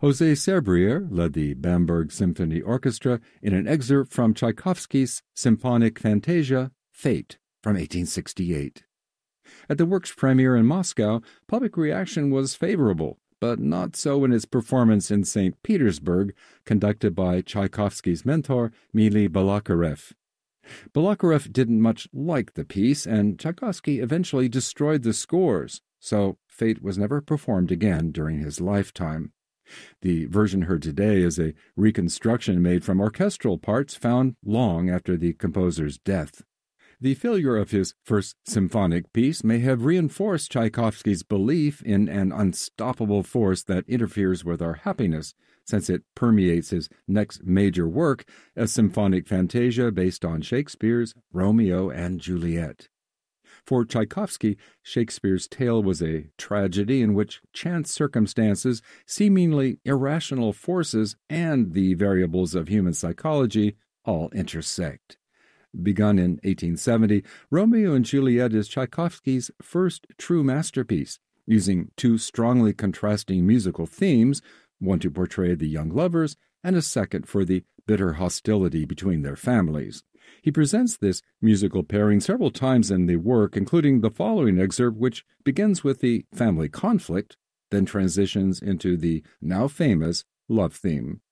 José Serbrier led the Bamberg Symphony Orchestra in an excerpt from Tchaikovsky's symphonic fantasia, Fate, from 1868. At the work's premiere in Moscow, public reaction was favorable, but not so in its performance in St. Petersburg, conducted by Tchaikovsky's mentor, Mily Balakirev. Balakirev didn't much like the piece, and Tchaikovsky eventually destroyed the scores, so Fate was never performed again during his lifetime. The version heard today is a reconstruction made from orchestral parts found long after the composer's death. The failure of his first symphonic piece may have reinforced Tchaikovsky's belief in an unstoppable force that interferes with our happiness, since it permeates his next major work, a symphonic fantasia based on Shakespeare's Romeo and Juliet. For Tchaikovsky, Shakespeare's tale was a tragedy in which chance circumstances, seemingly irrational forces, and the variables of human psychology all intersect. Begun in 1870, Romeo and Juliet is Tchaikovsky's first true masterpiece, using two strongly contrasting musical themes, one to portray the young lovers and a second for the bitter hostility between their families. He presents this musical pairing several times in the work, including the following excerpt, which begins with the family conflict, then transitions into the now famous love theme.